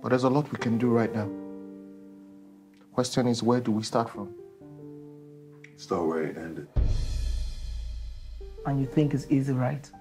But there's a lot we can do right now. The question is, where do we start from? Start where it ended. And you think it's easy, right?